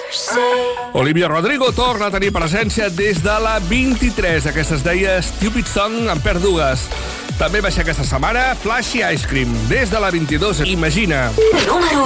Olivia Rodrigo torna a tenir presència des de la 23. Aquesta es deia Stupid Song, en perd dues. També va ser aquesta setmana Flashy Ice Cream, des de la 22. Imagina. Número